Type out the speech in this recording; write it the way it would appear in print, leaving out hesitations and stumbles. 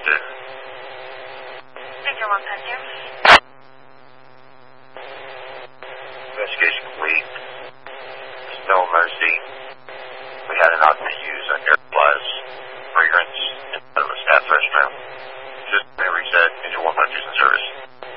Roger. Major 1 passenger. Investigation complete. There's no emergency. We had an occupant use an air supplies fragrance instead of a staff restroom. Just may reset. Major 1 passenger in service.